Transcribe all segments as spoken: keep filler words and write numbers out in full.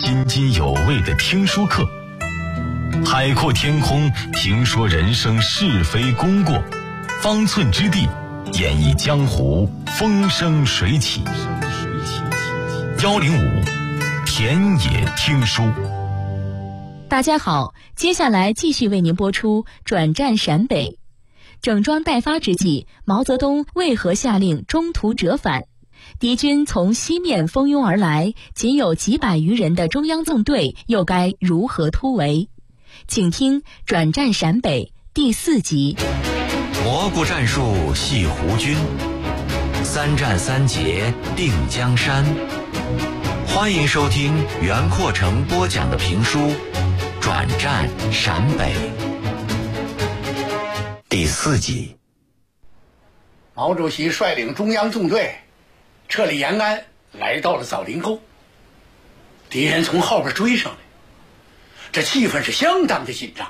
津津有味的听书课，海阔天空听说人生是非功过，方寸之地演绎江湖风生水起。幺零五田野听书。 大家好，接下来继续为您播出转战陕北。整装待发之际，毛泽东为何下令中途折返？敌军从西面蜂拥而来，仅有几百余人的中央纵队又该如何突围？请听《转战陕北》第四集。 蘑菇战术系胡军，三战三捷定江山。欢迎收听袁阔成播讲的评书《转战陕北》第四集。 毛主席率领中央纵队撤离延安，来到了枣林沟。敌人从后边追上来，这气氛是相当的紧张。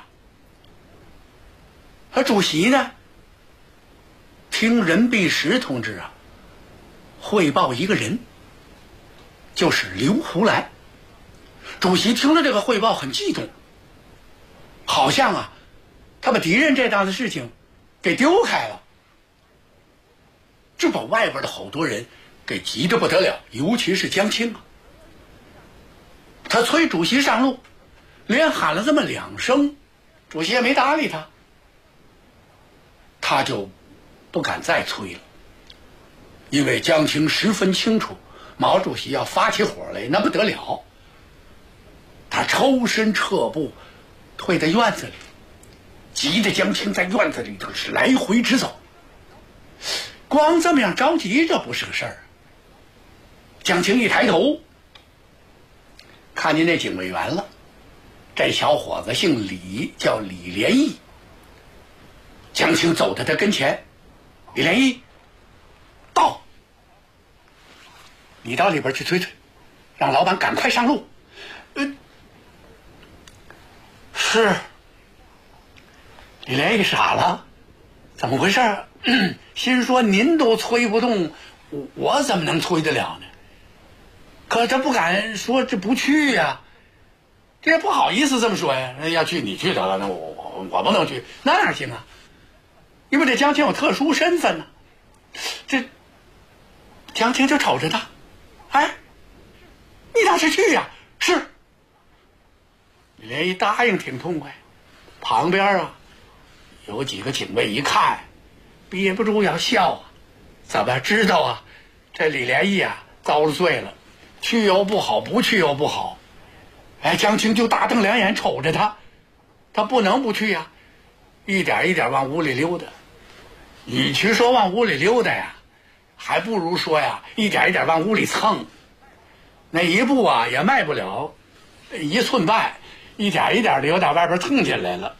而主席呢，听任弼时同志啊汇报一个人，就是刘胡兰。主席听了这个汇报很激动，好像啊他把敌人这档子事情给丢开了，这把外边的好多人给急得不得了，尤其是江青啊。他催主席上路，连喊了这么两声，主席也没搭理他，他就不敢再催了。因为江青十分清楚毛主席要发起火来那不得了，他抽身撤步退在院子里，急得江青在院子里头是来回直走。光这么样着急这不是个事儿。江青一抬头看见那警卫员了，这小伙子姓李，叫李连义。江青走到他跟前，李连义到，你到里边去催催，让老板赶快上路。呃，是。李连义傻了，怎么回事？心说您都催不动，我怎么能催得了呢？可他不敢说这不去呀、啊，这也不好意思这么说呀。要去你去得了，那我我我不能去，那哪行啊？因为这江青有特殊身份呢、啊。这江青就瞅着他，哎，你倒是去呀、啊！是。李连一答应挺痛快，旁边啊有几个警卫一看，憋不住要笑啊。怎么知道啊？这李连义啊遭了罪了，去又不好，不去又不好。哎，江青就大瞪两眼瞅着他，他不能不去呀、啊，一点一点往屋里溜达。与其说往屋里溜达呀，还不如说呀一点一点往屋里蹭。那一步啊也迈不了一寸半，一点一点的有点外边蹭进来了。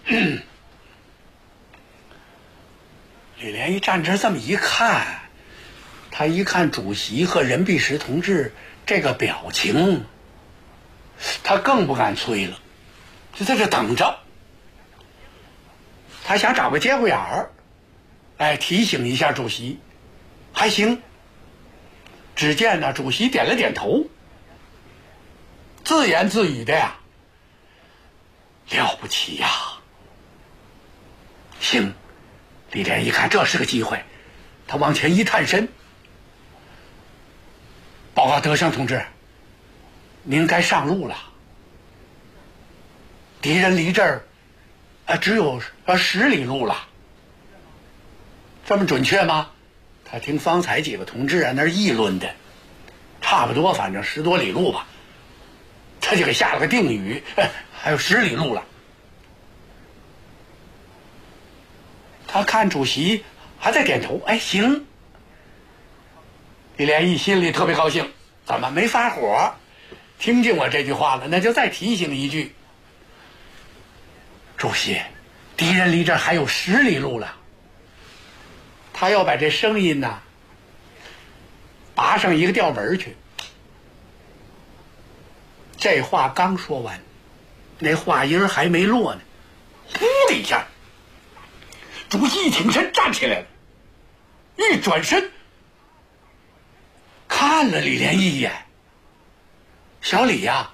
李连一站这这么一看，他一看主席和任弼时同志这个表情，他更不敢催了，就在这等着。他想找个节骨眼儿，哎，提醒一下主席，还行。只见呢，主席点了点头，自言自语的呀：“了不起呀！”行。李连一看这是个机会，他往前一探身，报告德胜同志，您该上路了。敌人离这儿啊只有呃十里路了。这么准确吗？他听方才几个同志啊那儿议论的，差不多，反正十多里路吧。他就给下了个定语，哎，还有十里路了。他看主席还在点头，哎，行。李连义心里特别高兴，怎么没发火？听见我这句话了，那就再提醒一句，主席，敌人离这儿还有十里路了。他要把这声音呐拔上一个调门去。这话刚说完，那话音还没落呢，呼的一下，主席一挺身站起来了，一转身看了李连一眼。小李呀、啊，